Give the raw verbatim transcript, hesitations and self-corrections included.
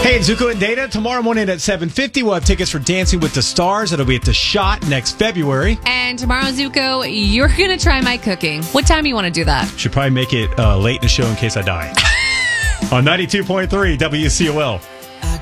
Hey, it's Zuko and Data. Tomorrow morning at seven fifty, we'll have tickets for Dancing with the Stars. It'll be at the Shot next February. And tomorrow, Zuko, you're going to try my cooking. What time do you want to do that? Should probably make it uh, late in the show in case I die. On ninety-two point three W C O L.